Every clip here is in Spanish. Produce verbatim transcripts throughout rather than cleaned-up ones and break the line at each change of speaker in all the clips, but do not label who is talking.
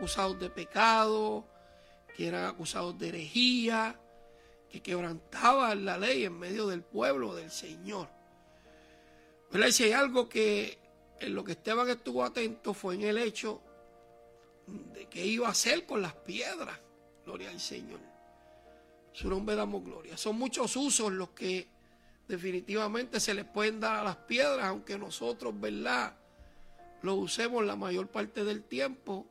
acusados de pecado, que eran acusados de herejía, que quebrantaban la ley en medio del pueblo del Señor. ¿Verdad? Y si hay algo que en lo que Esteban estuvo atento fue en el hecho de qué iba a hacer con las piedras. Gloria al Señor. Su nombre damos gloria. Son muchos usos los que definitivamente se les pueden dar a las piedras, aunque nosotros, ¿verdad?, lo usemos la mayor parte del tiempo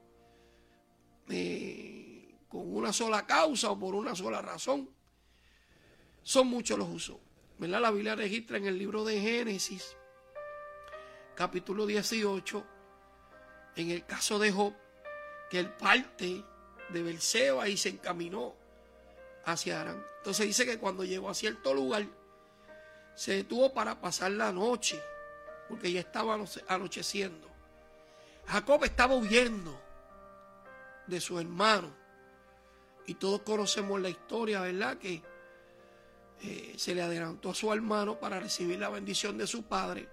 eh, con una sola causa o por una sola razón. Son muchos los usos, ¿verdad? La Biblia registra en el libro de Génesis, capítulo dieciocho, en el caso de Job, que él parte de Beerseba y se encaminó hacia Harán. Entonces dice que cuando llegó a cierto lugar, se detuvo para pasar la noche, porque ya estaba anocheciendo. Jacob estaba huyendo de su hermano, y todos conocemos la historia, ¿verdad?, que eh, se le adelantó a su hermano para recibir la bendición de su padre,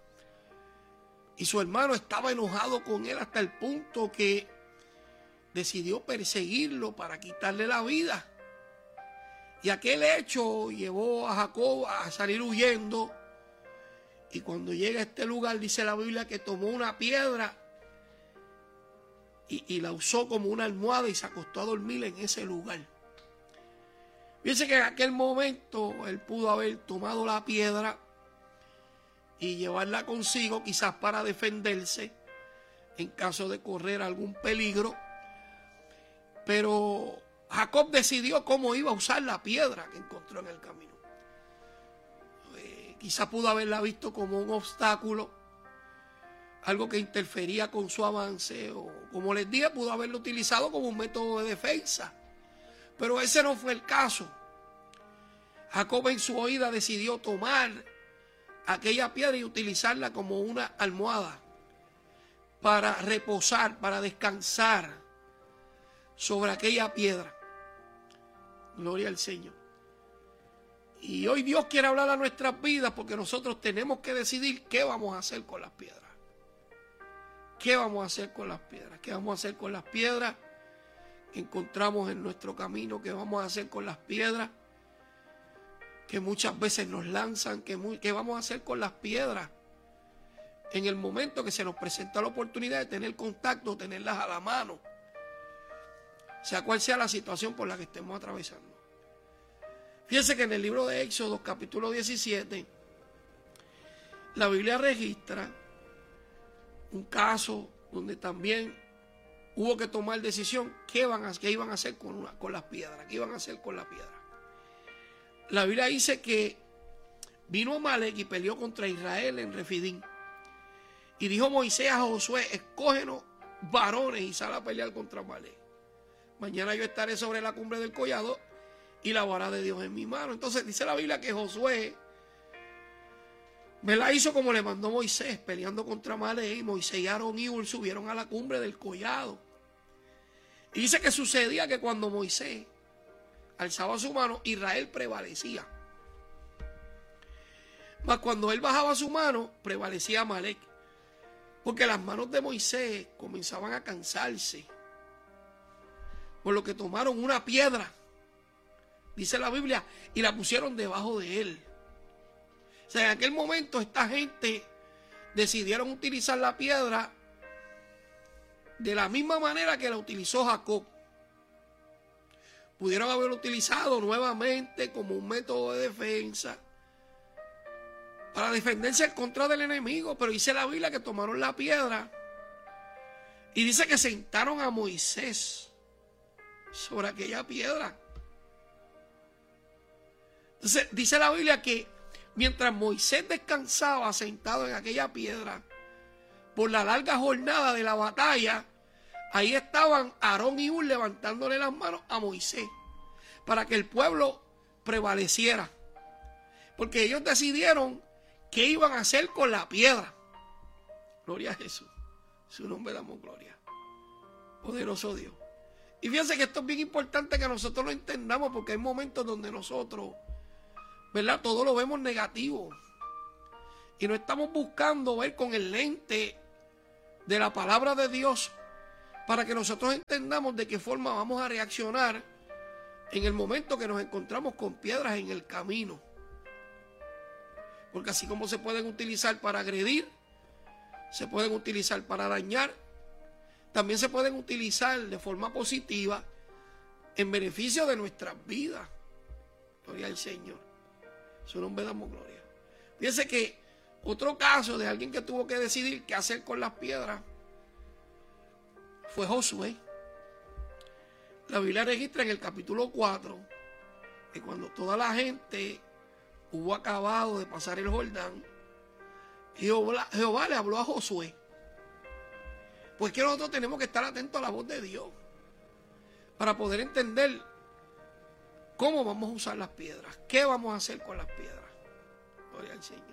y su hermano estaba enojado con él hasta el punto que decidió perseguirlo para quitarle la vida. Y aquel hecho llevó a Jacob a salir huyendo. Y cuando llega a este lugar, dice la Biblia que tomó una piedra y, y la usó como una almohada y se acostó a dormir en ese lugar. Fíjense que en aquel momento él pudo haber tomado la piedra y llevarla consigo, quizás para defenderse en caso de correr algún peligro. Pero Jacob decidió cómo iba a usar la piedra que encontró en el camino. Eh, quizás pudo haberla visto como un obstáculo, algo que interfería con su avance, o como les dije, pudo haberlo utilizado como un método de defensa. Pero ese no fue el caso. Jacob en su oída decidió tomar aquella piedra y utilizarla como una almohada para reposar, para descansar sobre aquella piedra. Gloria al Señor. Y hoy Dios quiere hablar a nuestras vidas, porque nosotros tenemos que decidir qué vamos a hacer con las piedras. ¿Qué vamos a hacer con las piedras? ¿Qué vamos a hacer con las piedras que encontramos en nuestro camino? ¿Qué vamos a hacer con las piedras que muchas veces nos lanzan? ¿Qué, muy, qué vamos a hacer con las piedras en el momento que se nos presenta la oportunidad de tener contacto, tenerlas a la mano, sea cual sea la situación por la que estemos atravesando? Fíjense que en el libro de Éxodo, capítulo diecisiete, la Biblia registra un caso donde también hubo que tomar decisión qué, van a, qué iban a hacer con, una, con las piedras, qué iban a hacer con la piedra. La Biblia dice que vino Amalek y peleó contra Israel en Refidín. Y dijo Moisés a Josué: escógenos varones y sal a pelear contra Amalek. Mañana yo estaré sobre la cumbre del collado y la vara de Dios en mi mano. Entonces dice la Biblia que Josué me la hizo como le mandó Moisés, peleando contra Amalek. Y Moisés y Aarón y Hur subieron a la cumbre del collado. Y dice que sucedía que cuando Moisés alzaba su mano, Israel prevalecía. Mas cuando él bajaba su mano, prevalecía Amalek. Porque las manos de Moisés comenzaban a cansarse, por lo que tomaron una piedra, dice la Biblia, y la pusieron debajo de él. O sea, en aquel momento esta gente decidieron utilizar la piedra de la misma manera que la utilizó Jacob. Pudieron haberlo utilizado nuevamente como un método de defensa para defenderse en contra del enemigo, pero dice la Biblia que tomaron la piedra y dice que sentaron a Moisés sobre aquella piedra. Entonces dice la Biblia que mientras Moisés descansaba sentado en aquella piedra por la larga jornada de la batalla, ahí estaban Aarón y Hur levantándole las manos a Moisés para que el pueblo prevaleciera, porque ellos decidieron qué iban a hacer con la piedra. Gloria a Jesús, su nombre damos gloria. Poderoso Dios. Y fíjense que esto es bien importante que nosotros lo entendamos, porque hay momentos donde nosotros, ¿verdad?, todo lo vemos negativo y no estamos buscando ver con el lente de la palabra de Dios para que nosotros entendamos de qué forma vamos a reaccionar en el momento que nos encontramos con piedras en el camino. Porque así como se pueden utilizar para agredir, se pueden utilizar para dañar, también se pueden utilizar de forma positiva en beneficio de nuestras vidas. Gloria al Señor. Su nombre damos gloria. Fíjense que otro caso de alguien que tuvo que decidir qué hacer con las piedras fue Josué. La Biblia registra en el capítulo cuatro que cuando toda la gente hubo acabado de pasar el Jordán, Jehová, Jehová le habló a Josué. Pues que nosotros tenemos que estar atentos a la voz de Dios para poder entender cómo vamos a usar las piedras, qué vamos a hacer con las piedras. Gloria al Señor.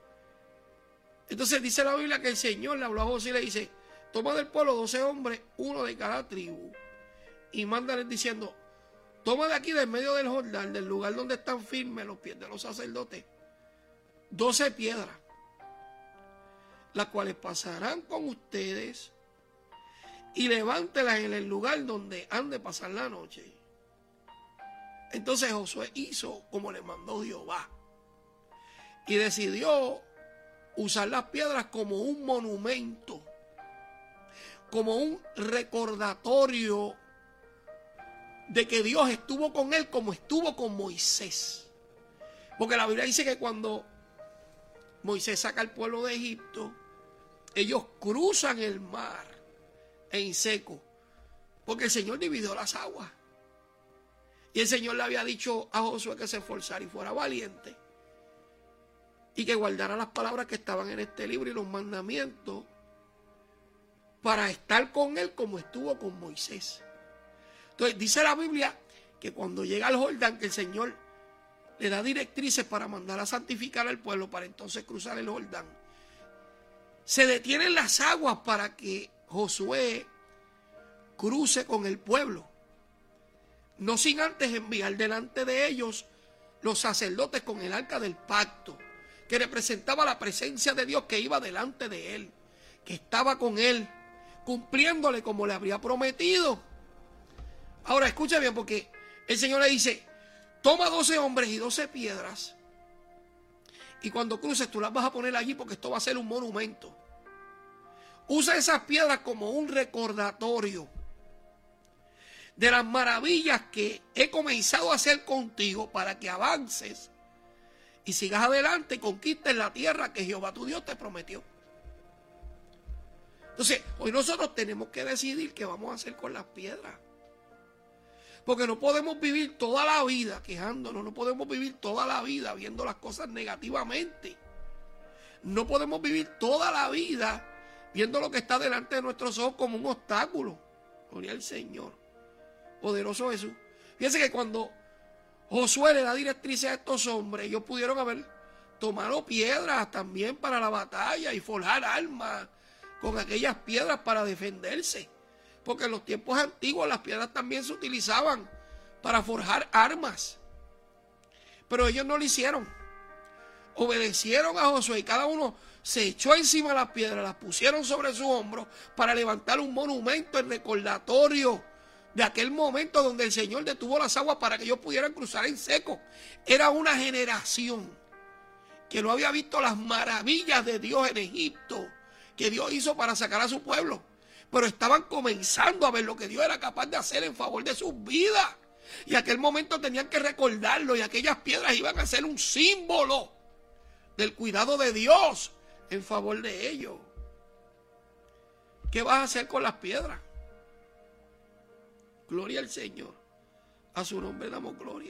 Entonces dice la Biblia que el Señor le habló a Josué y le dice: toma del pueblo doce hombres, uno de cada tribu, y mándales diciendo: toma de aquí, del medio del Jordán, del lugar donde están firmes los pies de los sacerdotes, doce piedras, las cuales pasarán con ustedes, y levántelas en el lugar donde han de pasar la noche. Entonces Josué hizo como le mandó Jehová, y decidió usar las piedras como un monumento, como un recordatorio de que Dios estuvo con él como estuvo con Moisés. Porque la Biblia dice que cuando Moisés saca al pueblo de Egipto, ellos cruzan el mar en seco, porque el Señor dividió las aguas. Y el Señor le había dicho a Josué que se esforzara y fuera valiente, y que guardara las palabras que estaban en este libro y los mandamientos, para estar con él como estuvo con Moisés. Entonces dice la Biblia que cuando llega al Jordán, que el Señor le da directrices para mandar a santificar al pueblo para entonces cruzar el Jordán, se detienen las aguas para que Josué cruce con el pueblo, no sin antes enviar delante de ellos los sacerdotes con el arca del pacto, que representaba la presencia de Dios que iba delante de él, que estaba con él, cumpliéndole como le habría prometido. Ahora escucha bien, porque el Señor le dice: toma doce hombres y doce piedras, y cuando cruces tú las vas a poner allí, porque esto va a ser un monumento. Usa esas piedras como un recordatorio de las maravillas que he comenzado a hacer contigo, para que avances y sigas adelante y conquistes la tierra que Jehová tu Dios te prometió. Entonces, hoy nosotros tenemos que decidir qué vamos a hacer con las piedras. Porque no podemos vivir toda la vida quejándonos, no podemos vivir toda la vida viendo las cosas negativamente. No podemos vivir toda la vida viendo lo que está delante de nuestros ojos como un obstáculo. Gloria al Señor. Poderoso Jesús. Fíjense que cuando Josué le da directrices a estos hombres, ellos pudieron haber tomado piedras también para la batalla y forjar armas con aquellas piedras para defenderse. Porque en los tiempos antiguos las piedras también se utilizaban para forjar armas. Pero ellos no lo hicieron. Obedecieron a Josué y cada uno se echó encima de las piedras, las pusieron sobre sus hombros para levantar un monumento en recordatorio de aquel momento donde el Señor detuvo las aguas para que ellos pudieran cruzar en seco. Era una generación que no había visto las maravillas de Dios en Egipto, que Dios hizo para sacar a su pueblo. Pero estaban comenzando a ver lo que Dios era capaz de hacer en favor de sus vidas. Y aquel momento tenían que recordarlo, y aquellas piedras iban a ser un símbolo del cuidado de Dios en favor de ellos. ¿Qué vas a hacer con las piedras? Gloria al Señor. A su nombre damos gloria.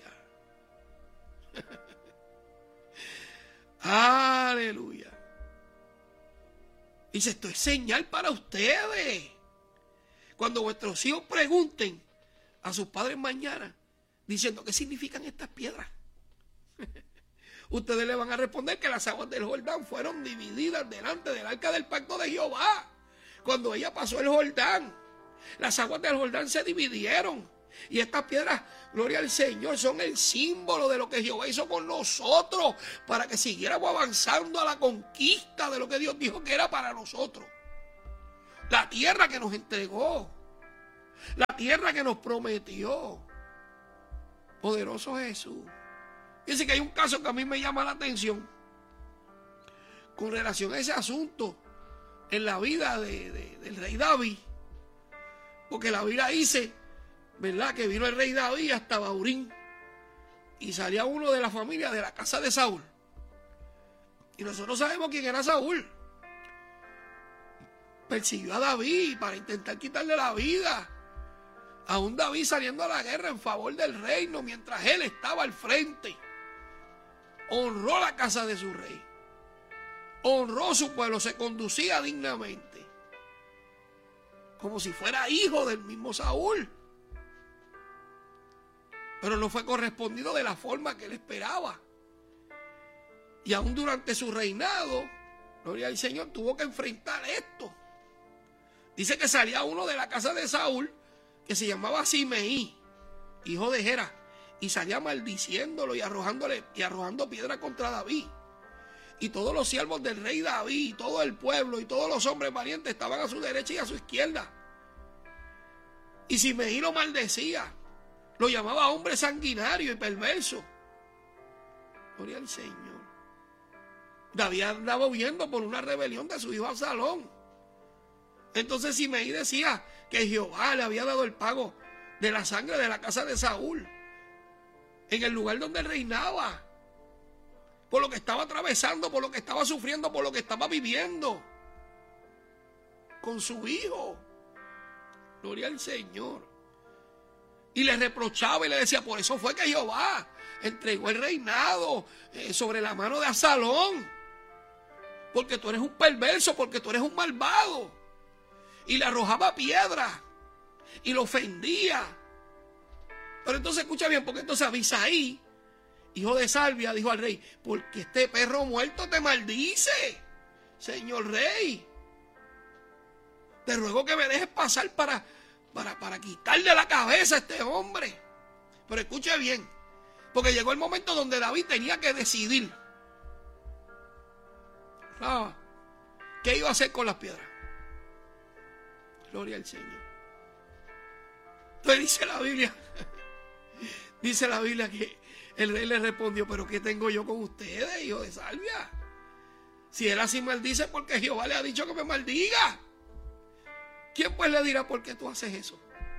Aleluya. Dice: esto es señal para ustedes. Cuando vuestros hijos pregunten a sus padres mañana, diciendo: ¿qué significan estas piedras? Ustedes le van a responder que las aguas del Jordán fueron divididas delante del arca del pacto de Jehová. Cuando ella pasó el Jordán, las aguas del Jordán se dividieron. Y estas piedras, gloria al Señor, son el símbolo de lo que Jehová hizo con nosotros, para que siguiéramos avanzando a la conquista de lo que Dios dijo que era para nosotros. La tierra que nos entregó. la tierra que nos prometió. Poderoso Jesús. Fíjense que hay un caso que a mí me llama la atención con relación a ese asunto en la vida de, de, del rey David. Porque la Biblia dice, ¿verdad?, que vino el rey David hasta Baurín y salía uno de la familia de la casa de Saúl. Y nosotros sabemos quién era Saúl. Persiguió a David para intentar quitarle la vida. Aún David saliendo a la guerra en favor del reino mientras él estaba al frente. Honró la casa de su rey. Honró su pueblo, se conducía dignamente. Como si fuera hijo del mismo Saúl. Pero no fue correspondido de la forma que él esperaba. Y aún durante su reinado, gloria al Señor, tuvo que enfrentar esto. Dice que salía uno de la casa de Saúl, que se llamaba Simeí, hijo de Gera, y salía maldiciéndolo y arrojándole y arrojando piedra contra David. Y todos los siervos del rey David, y todo el pueblo, y todos los hombres valientes estaban a su derecha y a su izquierda. Y Simeí lo maldecía, lo llamaba hombre sanguinario y perverso. Gloria al Señor. David andaba huyendo por una rebelión de su hijo Absalón. Entonces Simeí decía que Jehová le había dado el pago de la sangre de la casa de Saúl en el lugar donde reinaba, por lo que estaba atravesando, por lo que estaba sufriendo, por lo que estaba viviendo con su hijo. Gloria al Señor. Y le reprochaba y le decía, por eso fue que Jehová entregó el reinado eh, sobre la mano de Absalón, porque tú eres un perverso, porque tú eres un malvado. Y le arrojaba piedra y lo ofendía. Pero entonces escucha bien, porque entonces Abisaí, hijo de Salvia, dijo al rey, porque este perro muerto te maldice, señor rey. Te ruego que me dejes pasar para, para, para quitarle la cabeza a este hombre. Pero escuche bien, porque llegó el momento donde David tenía que decidir, ¿sabes?, qué iba a hacer con las piedras. Gloria al Señor. Entonces dice la Biblia, dice la Biblia que el rey le respondió, pero ¿qué tengo yo con ustedes, hijo de Salvia? Si él así maldice, porque Jehová le ha dicho que me maldiga. ¿Quién pues le dirá por qué tú haces eso?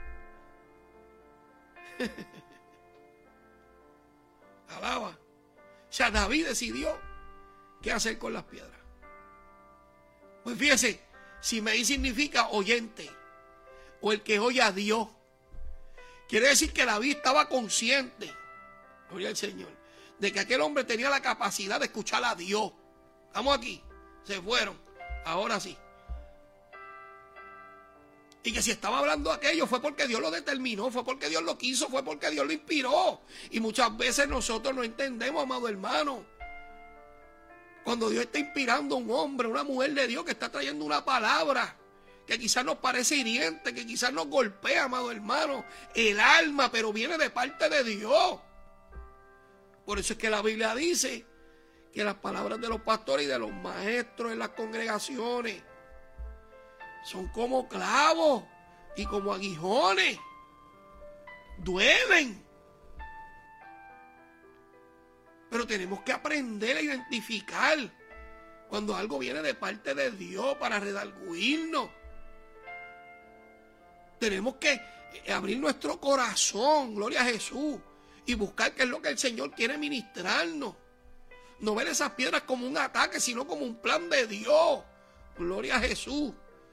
Alaba. O sea, David decidió qué hacer con las piedras. Pues fíjese, Simeí significa oyente, o el que oye a Dios. Quiere decir que David estaba consciente, gloria al Señor, de que aquel hombre tenía la capacidad de escuchar a Dios. Estamos aquí, se fueron, ahora sí. Y que si estaba hablando aquello fue porque Dios lo determinó, fue porque Dios lo quiso, fue porque Dios lo inspiró. Y muchas veces nosotros no entendemos, amado hermano, cuando Dios está inspirando a un hombre, una mujer de Dios que está trayendo una palabra que quizás nos parece hiriente, que quizás nos golpea, amado hermano, el alma, pero viene de parte de Dios. Por eso es que la Biblia dice que las palabras de los pastores y de los maestros en las congregaciones son como clavos y como aguijones. Duelen. Pero tenemos que aprender a identificar cuando algo viene de parte de Dios para redarguirnos. Tenemos que abrir nuestro corazón, gloria a Jesús, y buscar qué es lo que el Señor quiere ministrarnos. No ver esas piedras como un ataque, sino como un plan de Dios. Gloria a Jesús.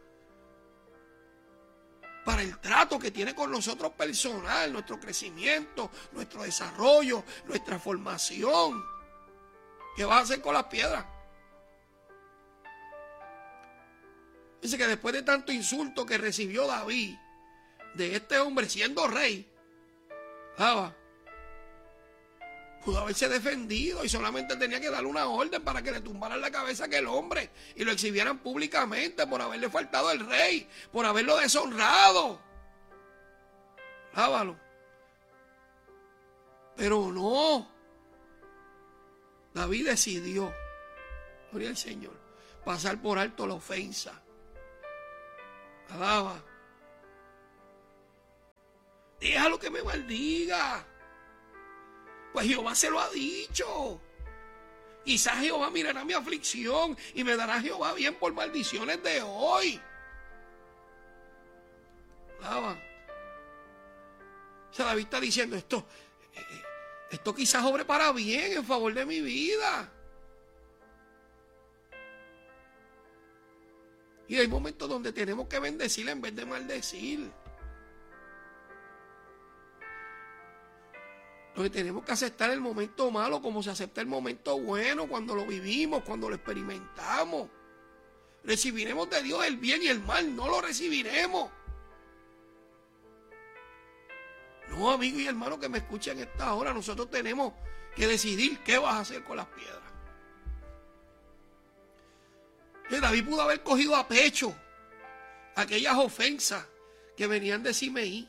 Para el trato que tiene con nosotros personal, nuestro crecimiento, nuestro desarrollo, nuestra formación. ¿Qué vas a hacer con las piedras? Dice que después de tanto insulto que recibió David de este hombre siendo rey, ¿sabes?, pudo haberse defendido y solamente tenía que darle una orden para que le tumbaran la cabeza a aquel hombre y lo exhibieran públicamente por haberle faltado al rey, por haberlo deshonrado. Lábalo. Pero no. David decidió, gloria al Señor, pasar por alto la ofensa. Alaba. Déjalo que me maldiga. Pues Jehová se lo ha dicho. Quizás Jehová mirará mi aflicción y me dará Jehová bien por maldiciones de hoy. Lava. O sea, David está diciendo esto, esto quizás obre para bien en favor de mi vida. Y hay momentos donde tenemos que bendecir en vez de maldecir. Donde tenemos que aceptar el momento malo como se acepta el momento bueno cuando lo vivimos, cuando lo experimentamos. Recibiremos de Dios el bien y el mal, no lo recibiremos. No, amigo y hermano que me escuchan en esta hora, nosotros tenemos que decidir qué vas a hacer con las piedras. David pudo haber cogido a pecho aquellas ofensas que venían de Simei.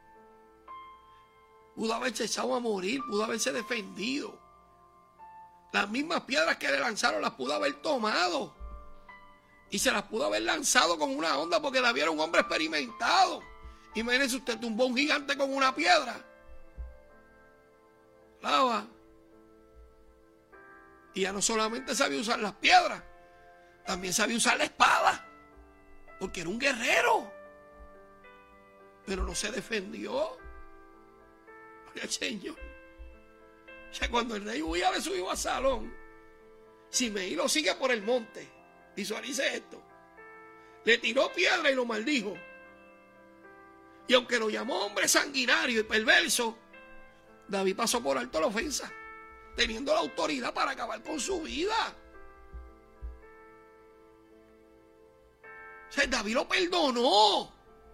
Pudo haberse echado a morir, pudo haberse defendido. Las mismas piedras que le lanzaron las pudo haber tomado. Y se las pudo haber lanzado con una onda porque David era un hombre experimentado. Imagínese usted, tumbó un gigante con una piedra. Lava. Y ya no solamente sabía usar las piedras, también sabía usar la espada. Porque era un guerrero. Pero no se defendió. El Señor. O sea, cuando el rey huía de su hijo Absalón, Simei lo sigue por el monte. Visualice esto. Le tiró piedra y lo maldijo. Y aunque lo llamó hombre sanguinario y perverso, David pasó por alto la ofensa, teniendo la autoridad para acabar con su vida. O sea, David lo perdonó.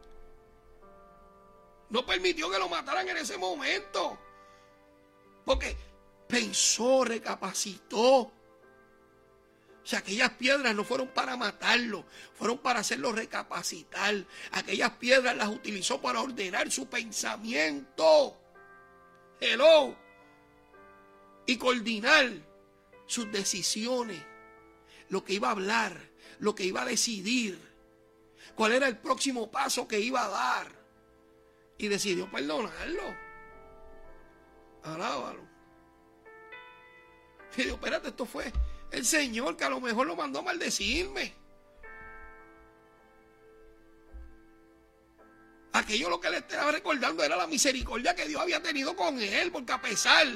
No permitió que lo mataran en ese momento. Porque pensó, recapacitó. O sea, aquellas piedras no fueron para matarlo, fueron para hacerlo recapacitar. Aquellas piedras las utilizó para ordenar su pensamiento. Hello. Y coordinar sus decisiones. Lo que iba a hablar, lo que iba a decidir. Cuál era el próximo paso que iba a dar. Y decidió perdonarlo. Alábalo. Y dijo, espérate, esto fue el Señor que a lo mejor lo mandó a maldecirme. Aquello lo que le estaba recordando era la misericordia que Dios había tenido con él, porque a pesar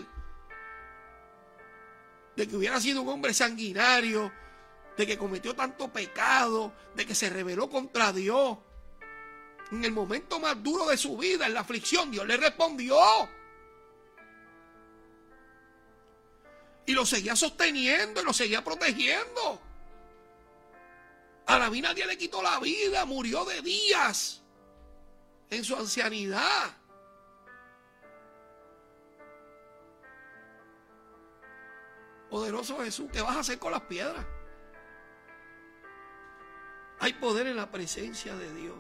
de que hubiera sido un hombre sanguinario, de que cometió tanto pecado, de que se rebeló contra Dios, en el momento más duro de su vida, en la aflicción, Dios le respondió. Y lo seguía sosteniendo y lo seguía protegiendo. A David nadie le quitó la vida, murió de días en su ancianidad. Poderoso Jesús, ¿qué vas a hacer con las piedras? Hay poder en la presencia de Dios.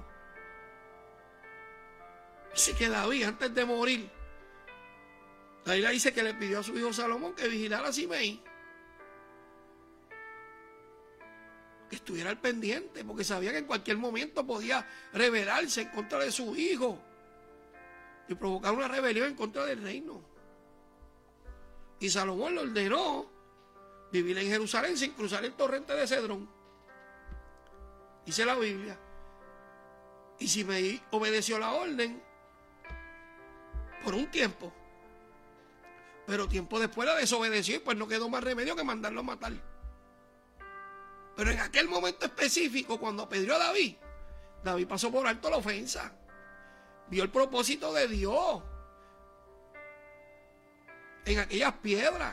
Así que David, antes de morir, la Biblia dice que le pidió a su hijo Salomón que vigilara a Simei, que estuviera al pendiente, porque sabía que en cualquier momento podía rebelarse en contra de su hijo y provocar una rebelión en contra del reino. Y Salomón le ordenó vivir en Jerusalén sin cruzar el torrente de Cedrón. Dice la Biblia. Y Simei obedeció la orden por un tiempo, pero tiempo después la desobedeció y pues no quedó más remedio que mandarlo a matar. Pero en aquel momento específico, cuando apedreó a David, David pasó por alto la ofensa, vio el propósito de Dios en aquellas piedras.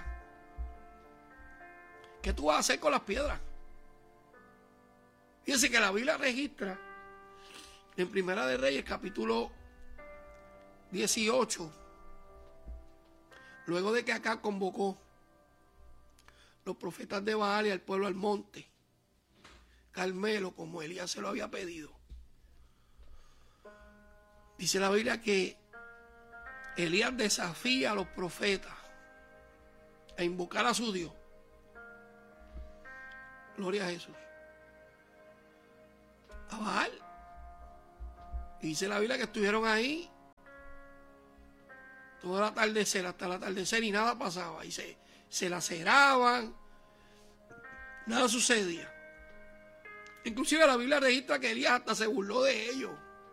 ¿Qué tú vas a hacer con las piedras? Fíjense que la Biblia registra en Primera de Reyes, capítulo dieciocho, luego de que Acab convocó los profetas de Baal y al pueblo al monte Carmelo, como Elías se lo había pedido. Dice la Biblia que Elías desafía a los profetas a invocar a su Dios. Gloria a Jesús. A Baal. Y dice la Biblia que estuvieron ahí todo el atardecer, hasta el atardecer, y nada pasaba. Y se, se laceraban, nada sucedía. Inclusive la Biblia registra que Elías hasta se burló de ellos,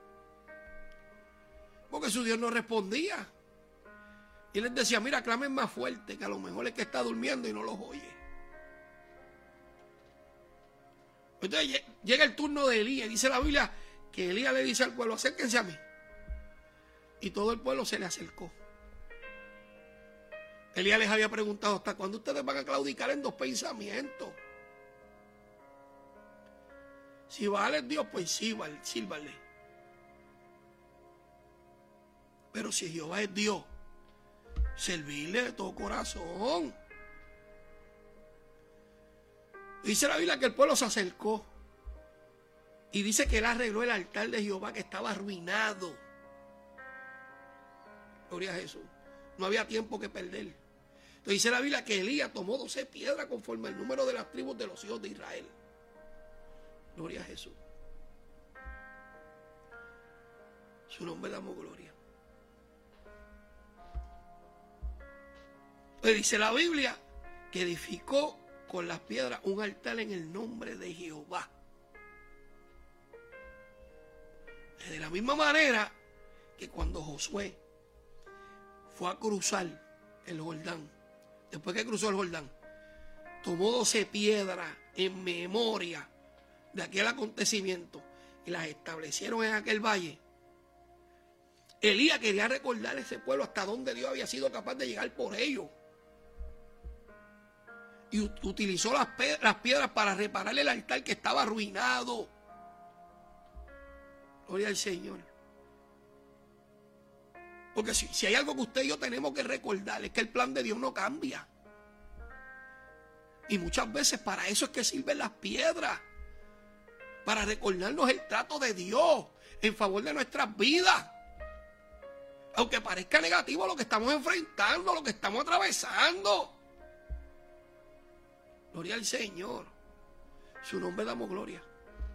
porque su Dios no respondía. Y él les decía, mira, clamen más fuerte, que a lo mejor es que está durmiendo y no los oye. Entonces llega el turno de Elías, y dice la Biblia que Elías le dice al pueblo, acérquense a mí. Y todo el pueblo se le acercó. Elías les había preguntado, ¿hasta cuándo ustedes van a claudicar en dos pensamientos? Si vale Dios, pues sírvanle. Pero si Jehová es Dios, servirle de todo corazón. Dice la Biblia que el pueblo se acercó. Y dice que él arregló el altar de Jehová que estaba arruinado. Gloria a Jesús. No había tiempo que perder. Entonces dice la Biblia que Elías tomó doce piedras conforme al número de las tribus de los hijos de Israel. Gloria a Jesús. Su nombre damos gloria. Pues dice la Biblia que edificó con las piedras un altar en el nombre de Jehová. De la misma manera que cuando Josué fue a cruzar el Jordán, después que cruzó el Jordán, tomó doce piedras en memoria de aquel acontecimiento y las establecieron en aquel valle. Elías quería recordar a ese pueblo hasta donde Dios había sido capaz de llegar por ellos. Y utilizó las, las piedras para reparar el altar que estaba arruinado. Gloria al Señor. Porque si, si hay algo que usted y yo tenemos que recordar, es que el plan de Dios no cambia. Y muchas veces para eso es que sirven las piedras. Para recordarnos el trato de Dios en favor de nuestras vidas. Aunque parezca negativo lo que estamos enfrentando, lo que estamos atravesando. Gloria al Señor. Su nombre damos gloria.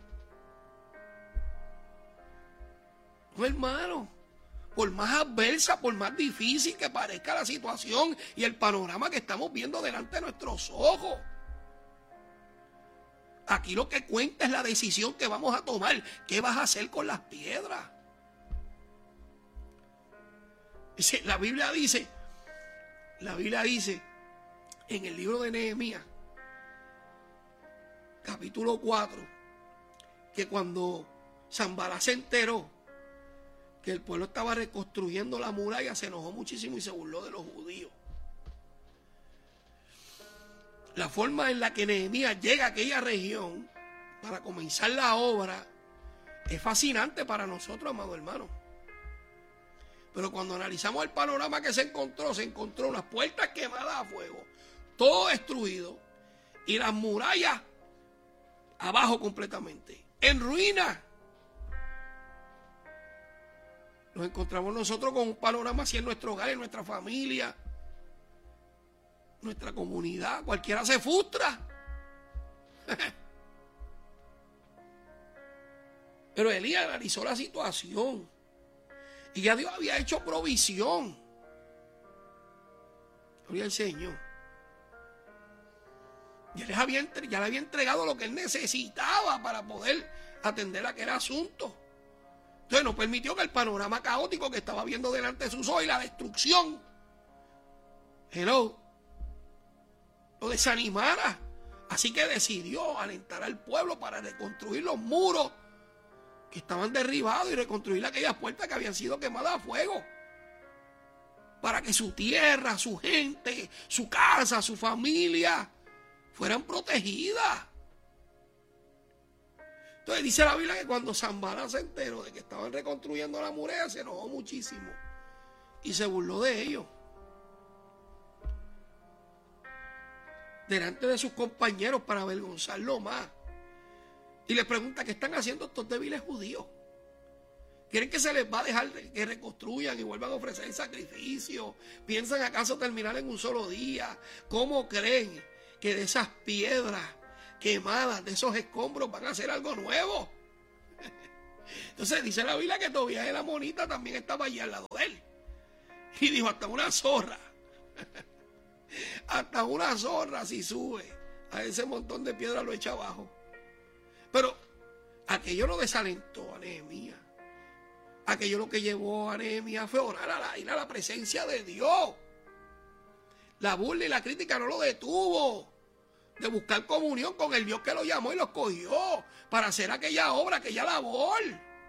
No, hermano, por más adversa, por más difícil que parezca la situación y el panorama que estamos viendo delante de nuestros ojos, aquí lo que cuenta es la decisión que vamos a tomar. ¿Qué vas a hacer con las piedras? La Biblia dice, la Biblia dice en el libro de Nehemías, capítulo cuatro, que cuando Sanballat se enteró que el pueblo estaba reconstruyendo la muralla, se enojó muchísimo y se burló de los judíos. La forma en la que Nehemías llega a aquella región para comenzar la obra es fascinante para nosotros, amados hermanos. Pero cuando analizamos el panorama que se encontró, se encontró unas puertas quemadas a fuego, todo destruido, y las murallas abajo completamente, en ruinas. Nos encontramos nosotros con un panorama así en nuestro hogar, en nuestra familia, nuestra comunidad. Cualquiera se frustra. Pero Elías analizó la situación y ya Dios había hecho provisión. Gloria al Señor. Ya, les había, ya le había entregado lo que él necesitaba para poder atender aquel asunto. Entonces no permitió que el panorama caótico que estaba viendo delante de sus ojos y la destrucción, hello, lo desanimara. Así que decidió alentar al pueblo para reconstruir los muros que estaban derribados y reconstruir aquellas puertas que habían sido quemadas a fuego, para que su tierra, su gente, su casa, su familia fueran protegidas. Entonces dice la Biblia que cuando Sanballat se enteró de que estaban reconstruyendo la muralla, se enojó muchísimo y se burló de ellos delante de sus compañeros para avergonzarlo más. Y les pregunta, ¿qué están haciendo estos débiles judíos? ¿Quieren que se les va a dejar que reconstruyan y vuelvan a ofrecer sacrificios? ¿Piensan acaso terminar en un solo día? ¿Cómo creen que de esas piedras quemadas, de esos escombros, van a hacer algo nuevo? Entonces dice la Biblia que Tobías el amonita también estaba allí al lado de él. Y dijo, hasta una zorra, hasta una zorra si sube a ese montón de piedra lo echa abajo. Pero aquello no desalentó a Nehemías. Aquello lo que llevó a Nehemías fue orar a la, ir a la presencia de Dios. La burla y la crítica no lo detuvo de buscar comunión con el Dios que lo llamó y lo escogió para hacer aquella obra, aquella labor.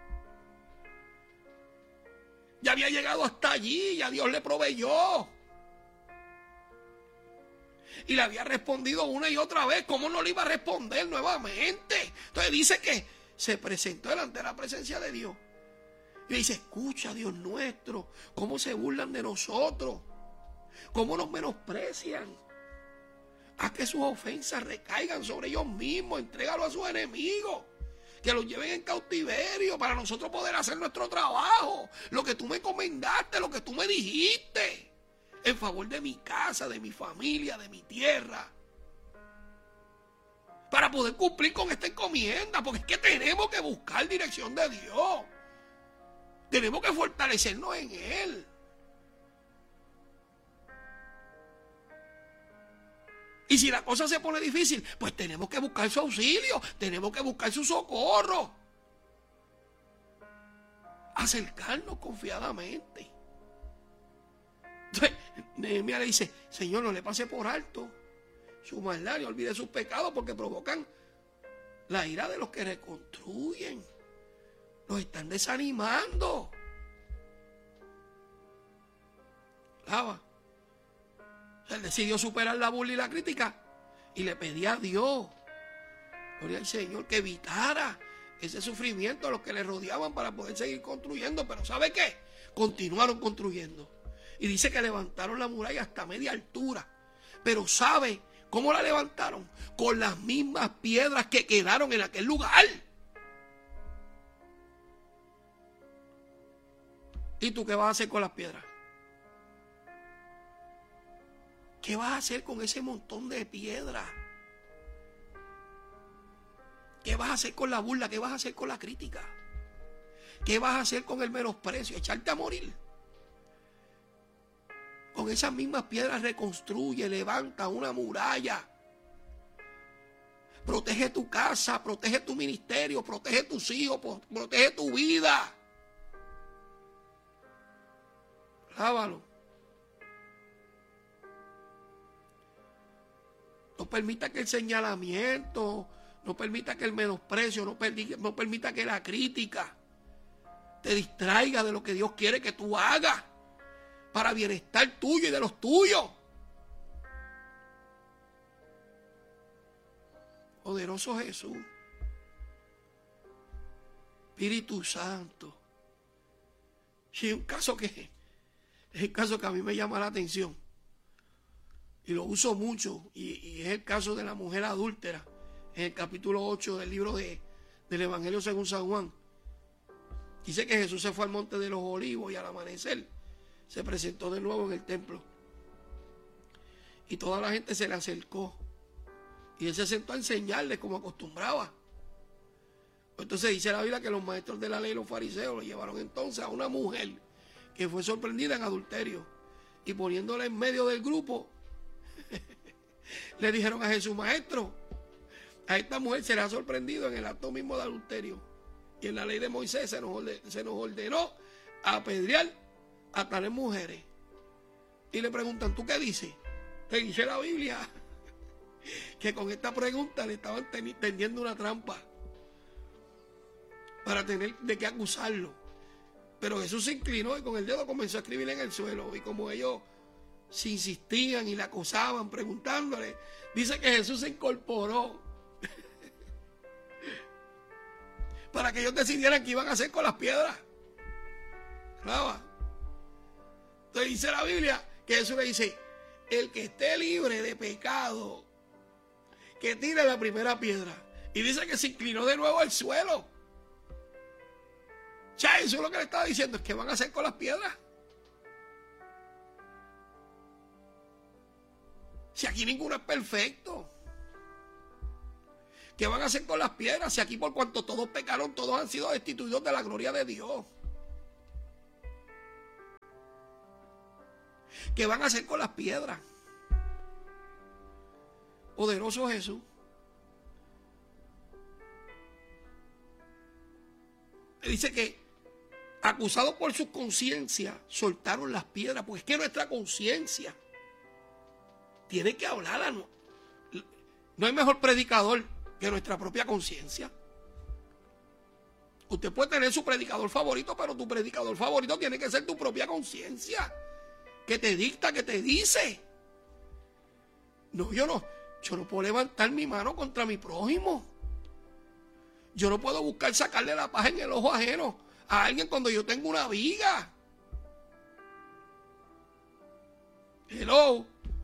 Ya había llegado hasta allí, ya Dios le proveyó. Y le había respondido una y otra vez. ¿Cómo no le iba a responder nuevamente? Entonces dice que se presentó delante de la presencia de Dios. Y dice, escucha, Dios nuestro, cómo se burlan de nosotros, cómo nos menosprecian. Haz que sus ofensas recaigan sobre ellos mismos, entrégalo a sus enemigos, que los lleven en cautiverio para nosotros poder hacer nuestro trabajo, lo que tú me encomendaste, lo que tú me dijiste, en favor de mi casa, de mi familia, de mi tierra, para poder cumplir con esta encomienda, porque es que tenemos que buscar dirección de Dios. Tenemos que fortalecernos en Él. Y si la cosa se pone difícil, pues tenemos que buscar su auxilio, tenemos que buscar su socorro. Acercarnos confiadamente. Entonces, Nehemías le dice, Señor, no le pase por alto su maldad, no olvide sus pecados, porque provocan la ira de los que reconstruyen. Los están desanimando. Lava. Él decidió superar la burla y la crítica y le pedía a Dios, gloria al Señor, que evitara ese sufrimiento a los que le rodeaban para poder seguir construyendo. Pero ¿sabe qué? Continuaron construyendo. Y dice que levantaron la muralla hasta media altura. Pero ¿sabe cómo la levantaron? Con las mismas piedras que quedaron en aquel lugar. ¿Y tú qué vas a hacer con las piedras? ¿Qué vas a hacer con ese montón de piedras? ¿Qué vas a hacer con la burla? ¿Qué vas a hacer con la crítica? ¿Qué vas a hacer con el menosprecio? ¿Echarte a morir? Con esas mismas piedras reconstruye, levanta una muralla. Protege tu casa, protege tu ministerio, protege tus hijos, protege tu vida. Lávalo. No permita que el señalamiento, no permita que el menosprecio, no, perdi- no permita que la crítica te distraiga de lo que Dios quiere que tú hagas para bienestar tuyo y de los tuyos. Poderoso Jesús, Espíritu Santo. Sí, un caso que es el caso que a mí me llama la atención y lo uso mucho, y, y es el caso de la mujer adúltera en el capítulo ocho del libro de, del Evangelio según San Juan. Dice que Jesús se fue al monte de los Olivos y al amanecer se presentó de nuevo en el templo y toda la gente se le acercó y él se sentó a enseñarles como acostumbraba. Entonces dice la Biblia que los maestros de la ley y los fariseos lo llevaron entonces a una mujer que fue sorprendida en adulterio y poniéndola en medio del grupo le dijeron a Jesús, maestro, a esta mujer se le ha sorprendido en el acto mismo de adulterio y en la ley de Moisés se nos ordenó, se nos ordenó apedrear a tales mujeres. Y le preguntan, ¿tú qué dices? Te dice la Biblia que con esta pregunta le estaban tendiendo una trampa para tener de qué acusarlo. Pero Jesús se inclinó y con el dedo comenzó a escribir en el suelo. Y como ellos se insistían y la acosaban preguntándole, dice que Jesús se incorporó para que ellos decidieran qué iban a hacer con las piedras. ¿Claro? Entonces dice la Biblia que Jesús le dice, el que esté libre de pecado, que tire la primera piedra. Y dice que se inclinó de nuevo al suelo. Ya, eso es lo que le estaba diciendo, es que van a hacer con las piedras. Si aquí ninguno es perfecto. ¿Qué van a hacer con las piedras? Si aquí por cuanto todos pecaron, todos han sido destituidos de la gloria de Dios. ¿Qué van a hacer con las piedras? Poderoso Jesús. Dice que acusados por su conciencia soltaron las piedras, porque es que nuestra conciencia tiene que hablar a no, no hay mejor predicador que nuestra propia conciencia. Usted puede tener su predicador favorito, pero tu predicador favorito tiene que ser tu propia conciencia, que te dicta, que te dice. No, yo no, yo no puedo levantar mi mano contra mi prójimo. Yo no puedo buscar sacarle la paja en el ojo ajeno a alguien cuando yo tengo una viga. Hello.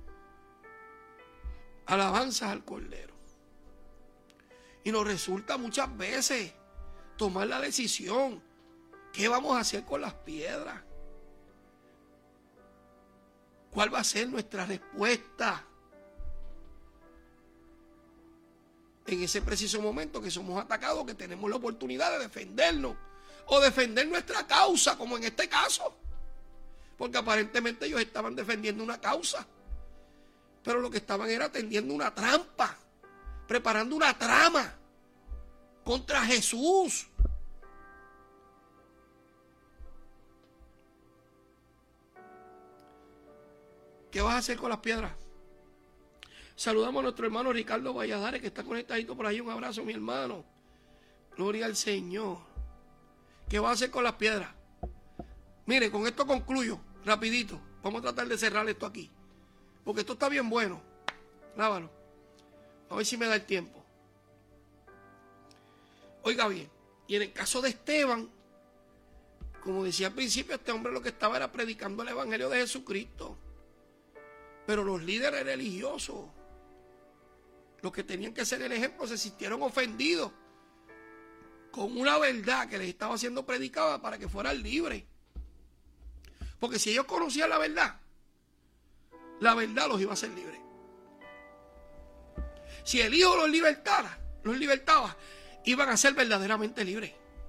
Alabanzas al Cordero. Y nos resulta muchas veces tomar la decisión. ¿Qué vamos a hacer con las piedras? ¿Cuál va a ser nuestra respuesta en ese preciso momento que somos atacados, que tenemos la oportunidad de defendernos o defender nuestra causa, como en este caso? Porque aparentemente ellos estaban defendiendo una causa, pero lo que estaban era tendiendo una trampa, preparando una trama contra Jesús. ¿Qué vas a hacer con las piedras? Saludamos a nuestro hermano Ricardo Valladares, que está conectadito por ahí. Un abrazo, mi hermano. Gloria al Señor. ¿Qué vas a hacer con las piedras? Mire, con esto concluyo, rapidito. Vamos a tratar de cerrar esto aquí, porque esto está bien bueno. Grábalo. A ver si me da el tiempo. Oiga bien, y en el caso de Esteban, como decía al principio, este hombre lo que estaba era predicando el evangelio de Jesucristo. Pero los líderes religiosos, los que tenían que ser el ejemplo, se sintieron ofendidos con una verdad que les estaba siendo predicada para que fueran libres. Porque si ellos conocían la verdad, la verdad los iba a hacer libres. Si el Hijo los libertara, los libertaba, iban a ser verdaderamente libres.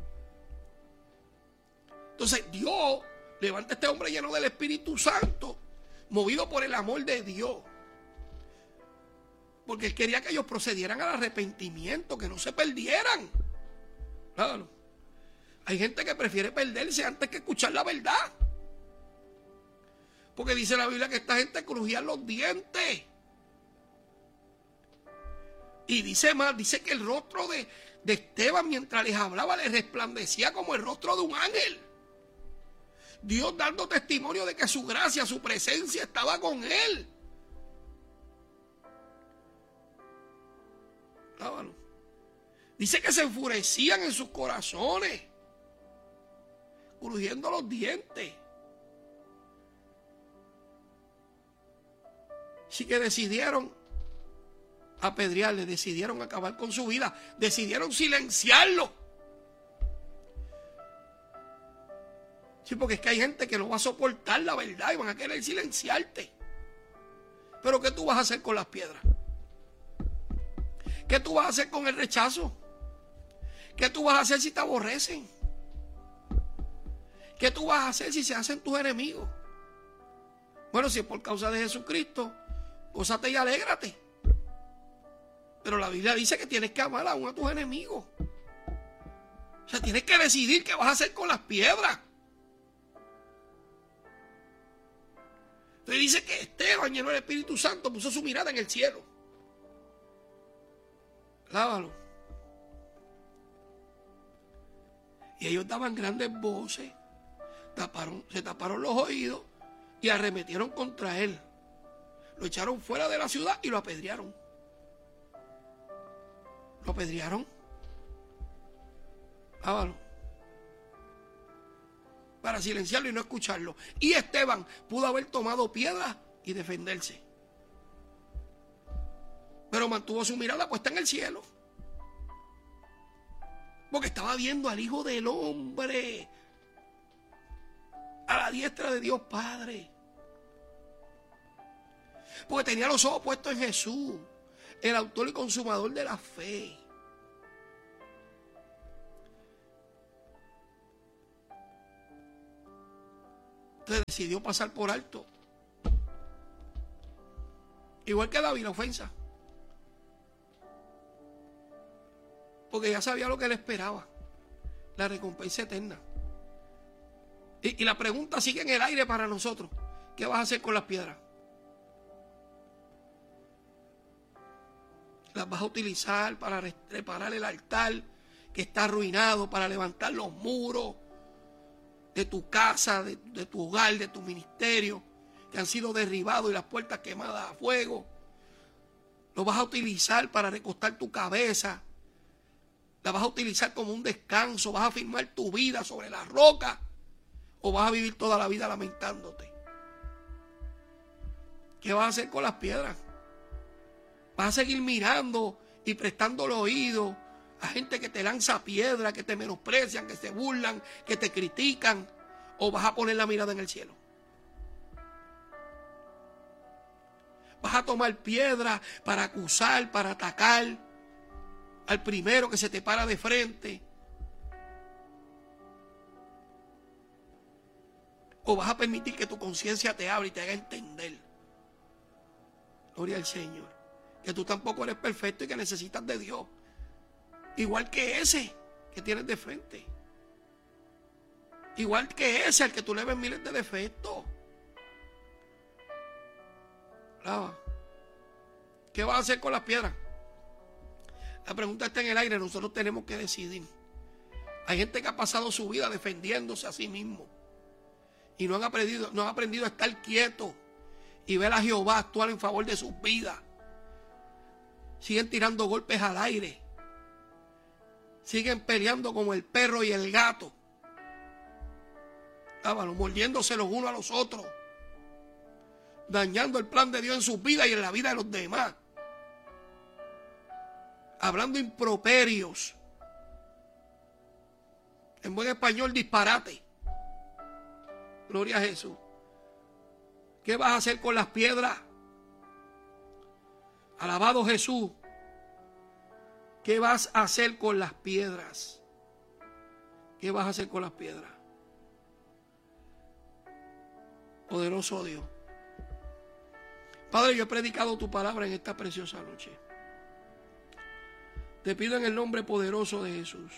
Entonces Dios levanta a este hombre lleno del Espíritu Santo, movido por el amor de Dios, porque Él quería que ellos procedieran al arrepentimiento, que no se perdieran. Claro. Hay gente que prefiere perderse antes que escuchar la verdad, porque dice la Biblia que esta gente crujía los dientes. Y dice más, dice que el rostro de, de Esteban, mientras les hablaba, les resplandecía como el rostro de un ángel. Dios dando testimonio de que su gracia, su presencia estaba con él. Lábalo. Dice que se enfurecían en sus corazones, crujiendo los dientes. Así que decidieron apedrearle, decidieron acabar con su vida, decidieron silenciarlo. Sí, porque es que hay gente que no va a soportar la verdad y van a querer silenciarte. Pero ¿qué tú vas a hacer con las piedras? ¿Qué tú vas a hacer con el rechazo? ¿Qué tú vas a hacer si te aborrecen? ¿Qué tú vas a hacer si se hacen tus enemigos? Bueno, si es por causa de Jesucristo, gózate y alégrate. Pero la Biblia dice que tienes que amar aún a tus enemigos. O sea, tienes que decidir qué vas a hacer con las piedras. Entonces dice que Esteban, lleno del Espíritu Santo, puso su mirada en el cielo. Lábalo. Y ellos daban grandes voces, taparon, se taparon los oídos y arremetieron contra él. Lo echaron fuera de la ciudad y lo apedrearon. Lo apedrearon. Lábalo. Para silenciarlo y no escucharlo. Y Esteban pudo haber tomado piedras y defenderse, pero mantuvo su mirada puesta en el cielo, porque estaba viendo al Hijo del Hombre a la diestra de Dios Padre, porque tenía los ojos puestos en Jesús, el autor y consumador de la fe. Entonces decidió pasar por alto Igual que David, la ofensa. Porque ya sabía lo que le esperaba. La recompensa eterna. Y, y la pregunta sigue en el aire para nosotros. ¿Qué vas a hacer con las piedras? ¿Las vas a utilizar para reparar el altar que está arruinado, para levantar los muros de tu casa, de, de tu hogar, de tu ministerio, que han sido derribados y las puertas quemadas a fuego? ¿Lo vas a utilizar para recostar tu cabeza? ¿La vas a utilizar como un descanso? ¿Vas a firmar tu vida sobre la roca? ¿O vas a vivir toda la vida lamentándote? ¿Qué vas a hacer con las piedras? ¿Vas a seguir mirando y prestando el oído a gente que te lanza piedra, que te menosprecian, que se burlan, que te critican? ¿O vas a poner la mirada en el cielo? ¿Vas a tomar piedra para acusar, para atacar al primero que se te para de frente? ¿O vas a permitir que tu conciencia te abra y te haga entender, gloria al Señor, que tú tampoco eres perfecto y que necesitas de Dios, igual que ese que tienes de frente, igual que ese al que tú le ves miles de defectos? Brava. ¿Qué vas a hacer con las piedras? La pregunta está en el aire. Nosotros tenemos que decidir. Hay gente que ha pasado su vida defendiéndose a sí mismo y no han aprendido, no han aprendido a estar quietos y ver a Jehová actuar en favor de sus vidas. Siguen tirando golpes al aire. Siguen peleando como el perro y el gato. Cábalo, mordiéndose los unos a los otros, dañando el plan de Dios en sus vidas y en la vida de los demás. Hablando improperios. En buen español, disparate. Gloria a Jesús. ¿Qué vas a hacer con las piedras? Alabado Jesús. ¿Qué vas a hacer con las piedras? ¿Qué vas a hacer con las piedras? Poderoso Dios. Padre, yo he predicado tu palabra en esta preciosa noche. Te pido en el nombre poderoso de Jesús.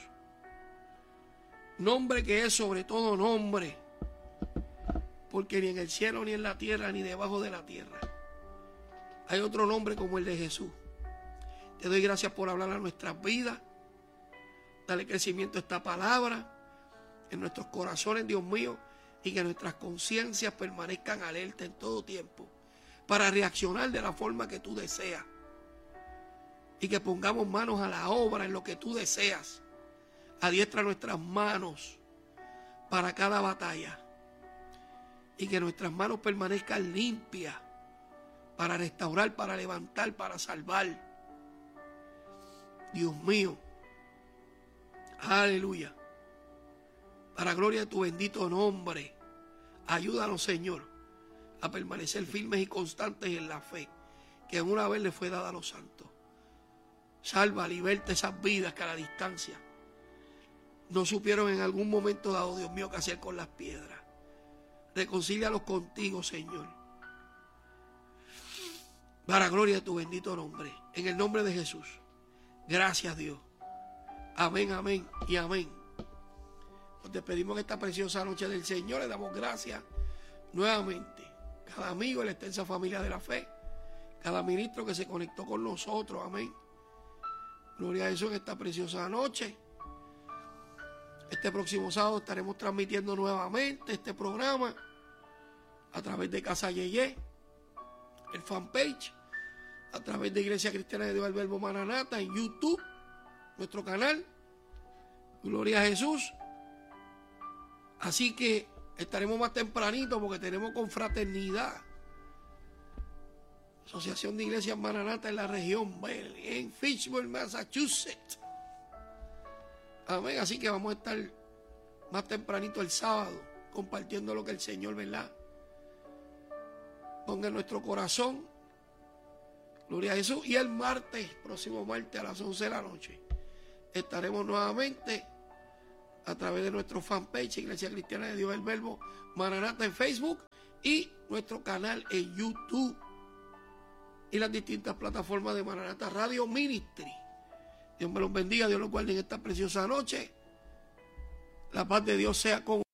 Nombre que es sobre todo nombre. Porque ni en el cielo, ni en la tierra, ni debajo de la tierra hay otro nombre como el de Jesús. Te doy gracias por hablar a nuestras vidas. Dale crecimiento a esta palabra en nuestros corazones, Dios mío, y que nuestras conciencias permanezcan alerta en todo tiempo para reaccionar de la forma que tú deseas. Y que pongamos manos a la obra en lo que tú deseas. Adiestra nuestras manos para cada batalla. Y que nuestras manos permanezcan limpias para restaurar, para levantar, para salvar. Dios mío. Aleluya. Para gloria de tu bendito nombre. Ayúdanos, Señor, a permanecer firmes y constantes en la fe que una vez le fue dada a los santos. Salva, liberta esas vidas que a la distancia no supieron en algún momento dado, Dios mío, qué hacer con las piedras. Reconcílialos contigo, Señor. Para gloria de tu bendito nombre. En el nombre de Jesús. Gracias, Dios. Amén, amén y amén. Nos despedimos en esta preciosa noche del Señor. Le damos gracias nuevamente. Cada amigo de la extensa familia de la fe. Cada ministro que se conectó con nosotros. Amén. Gloria a Jesús en esta preciosa noche. Este próximo sábado estaremos transmitiendo nuevamente este programa a través de Casa Yeye, el fanpage, a través de Iglesia Cristiana de Dios del Verbo Maranata en YouTube, nuestro canal. Gloria a Jesús. Así que estaremos más tempranito porque tenemos confraternidad. Asociación de Iglesias Maranata en la región, en Fitchburg, Massachusetts. Amén. Así que vamos a estar más tempranito el sábado compartiendo lo que el Señor, ¿verdad?, ponga en nuestro corazón. Gloria a Jesús. Y el martes, próximo martes a las once de la noche, estaremos nuevamente a través de nuestro fanpage Iglesia Cristiana de Dios del Verbo Maranata en Facebook y nuestro canal en YouTube. y las distintas plataformas de Maranatha Radio Ministry. Dios me los bendiga, Dios los guarde en esta preciosa noche. La paz de Dios sea con